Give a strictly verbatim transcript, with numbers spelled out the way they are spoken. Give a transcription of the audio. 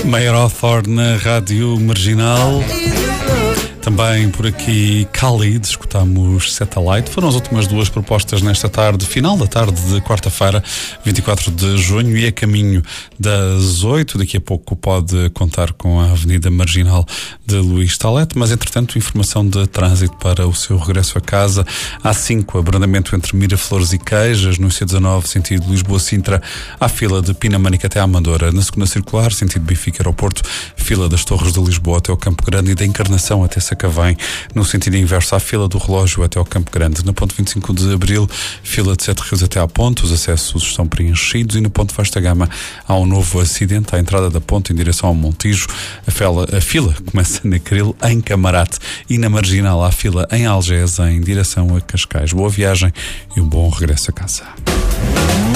Mayor Hawthorne na Rádio Marginal. Também por aqui Khalid, escutamos Satellite. Foram as últimas duas propostas nesta tarde, final da tarde de quarta-feira, vinte e quatro de junho, e a caminho das oito. Daqui a pouco pode contar com a Avenida Marginal de Luís Talete, mas entretanto informação de trânsito para o seu regresso a casa. A cinco, abrandamento entre Miraflores e Queijas, no I C dezanove, sentido Lisboa-Sintra, à fila de Pinamanique até à Amadora. Na segunda circular, sentido Benfica-Aeroporto, fila das Torres de Lisboa até ao Campo Grande e da Encarnação até Sacavém. No sentido inverso, à fila do Relógio até ao Campo Grande. Na ponte vinte e cinco de Abril, fila de Sete Rios até à ponte, os acessos estão preenchidos, e no ponto Vasta Gama há um novo acidente à entrada da ponte em direção ao Montijo. A fila, a fila começa na Cril, em Camarate, e na Marginal há fila em Algés em direção a Cascais. Boa viagem e um bom regresso a casa.